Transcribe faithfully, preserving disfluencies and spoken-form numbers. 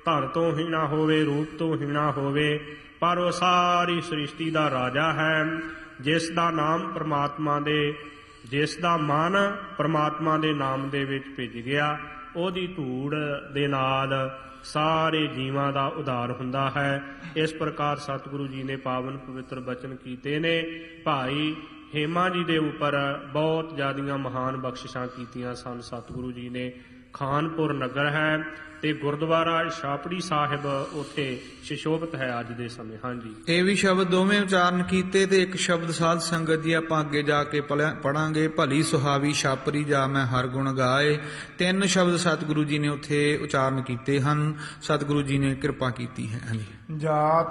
ਧਨ ਤੋਂ ਹੀਣਾ ਹੋਵੇ, ਰੂਪ ਤੋਂ ਹੀਣਾ ਹੋਵੇ, ਪਰ ਉਹ ਸਾਰੀ ਸ੍ਰਿਸ਼ਟੀ ਦਾ ਰਾਜਾ ਹੈ। ਜਿਸ ਦਾ ਨਾਮ ਪ੍ਰਮਾਤਮਾ ਦੇ ਜਿਸ ਦਾ ਮਨ ਪ੍ਰਮਾਤਮਾ ਦੇ ਨਾਮ ਦੇ ਵਿੱਚ ਭਿੱਜ ਗਿਆ, ਉਹਦੀ ਧੂੜ ਦੇ ਨਾਲ ਸਾਰੇ ਜੀਵਾਂ ਦਾ ਉਧਾਰ ਹੁੰਦਾ ਹੈ। ਇਸ ਪ੍ਰਕਾਰ ਸਤਿਗੁਰੂ ਜੀ ਨੇ ਪਾਵਨ ਪਵਿੱਤਰ ਬਚਨ ਕੀਤੇ ਨੇ। ਭਾਈ ਹੇਮਾ ਜੀ ਦੇ ਉੱਪਰ ਬਹੁਤ ਜ਼ਿਆਦੀਆਂ ਮਹਾਨ ਬਖਸ਼ਿਸ਼ਾਂ ਕੀਤੀਆਂ ਸਨ ਸਤਿਗੁਰੂ ਜੀ ਨੇ। ਖਾਨਪੁਰ ਨਗਰ ਹੈ ਤੇ ਗੁਰਦੁਆਰਾ ਛਾਪੜੀ ਸਾਹਿਬ ਉੱਥੇ ਸ਼ਿਸ਼ੋਭਤ ਹੈ ਅੱਜ ਦੇ ਸਮੇਂ। ਹਾਂਜੀ, ਇਹ ਵੀ ਸ਼ਬਦ ਦੋਵੇਂ ਉਚਾਰਨ ਕੀਤੇ ਤੇ ਇੱਕ ਸ਼ਬਦ ਸਾਧ ਸੰਗਤ ਜੀ ਆਪਾਂ ਅੱਗੇ ਜਾ ਕੇ ਪੜਾਂਗੇ। ਭਲੀ ਸੁਹਾਵੀ ਛਾਪਰੀ ਜਾ ਮੈਂ ਹਰ ਗੁਣ ਗਾਏ। ਤਿੰਨ ਸ਼ਬਦ ਸਤਿਗੁਰੂ ਜੀ ਨੇ ਉੱਥੇ ਉਚਾਰਨ ਕੀਤੇ ਹਨ। ਸਤਿਗੁਰੂ ਜੀ ਨੇ ਕਿਰਪਾ ਕੀਤੀ ਹੈ। ਹਾਂਜੀ, ਜਾਤ